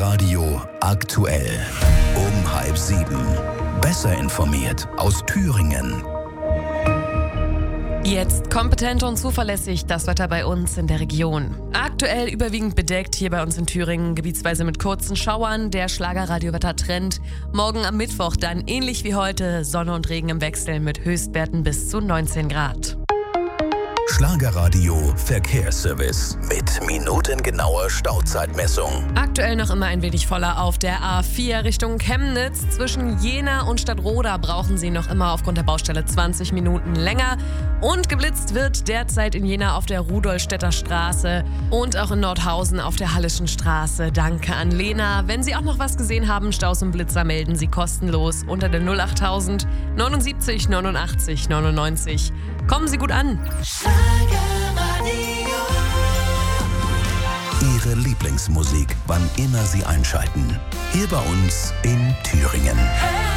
Schlagerradio aktuell. Um 6:30. Besser informiert aus Thüringen. Jetzt kompetent und zuverlässig das Wetter bei uns in der Region. Aktuell überwiegend bedeckt hier bei uns in Thüringen, gebietsweise mit kurzen Schauern. Der Schlagerradio-Wettertrend. Morgen am Mittwoch dann ähnlich wie heute Sonne und Regen im Wechsel mit Höchstwerten bis zu 19 Grad. Schlagerradio Verkehrsservice mit minutengenauer Stauzeitmessung. Aktuell noch immer ein wenig voller auf der A4 Richtung Chemnitz. Zwischen Jena und Stadtroda brauchen Sie noch immer aufgrund der Baustelle 20 Minuten länger. Und geblitzt wird derzeit in Jena auf der Rudolstädter Straße und auch in Nordhausen auf der Hallischen Straße. Danke an Lena. Wenn Sie auch noch was gesehen haben, Staus und Blitzer melden Sie kostenlos unter der 08000 79 89 99. Kommen Sie gut an. Ihre Lieblingsmusik, wann immer Sie einschalten. Hier bei uns in Thüringen.